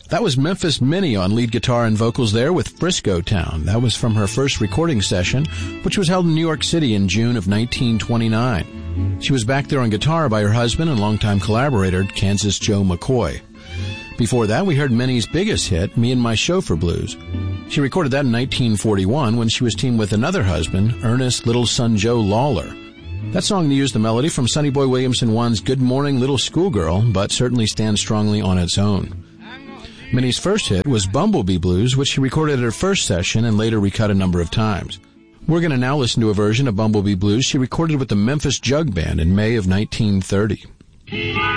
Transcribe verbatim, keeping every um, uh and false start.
That was Memphis Minnie on lead guitar and vocals there with Frisco Town. That was from her first recording session, which was held in New York City in June of nineteen twenty-nine. She was back there on guitar by her husband and longtime collaborator, Kansas Joe McCoy. Before that, we heard Minnie's biggest hit, Me and My Chauffeur Blues. She recorded that in nineteen forty-one when she was teamed with another husband, Ernest Little Son Joe Lawler. That song used the melody from Sonny Boy Williamson one's Good Morning Little Schoolgirl, but certainly stands strongly on its own. Minnie's first hit was Bumblebee Blues, which she recorded at her first session and later recut a number of times. We're going to now listen to a version of Bumblebee Blues she recorded with the Memphis Jug Band in May of nineteen thirty.